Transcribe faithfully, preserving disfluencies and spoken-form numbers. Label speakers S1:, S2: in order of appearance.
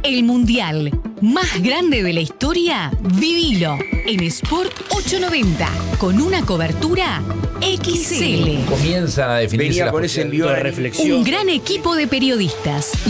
S1: El mundial más grande de la historia, vivilo en Sport ochocientos noventa con una cobertura X L.
S2: Comienza a definirse
S3: Venía
S2: la
S3: con ese envío de reflexión.
S1: Un gran equipo de periodistas.